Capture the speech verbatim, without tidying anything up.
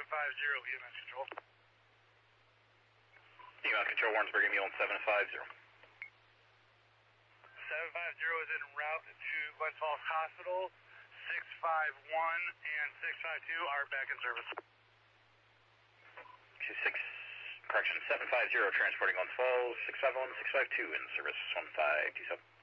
five zero, E M S Control. E M S Control, Warrensburg, ambulance seven five zero. seven five zero is en route to Glens Falls Hospital. six five one and six five two are back in service. six, correction, seven five zero transporting Glens Falls, six five one, six five two in service, one five two seven.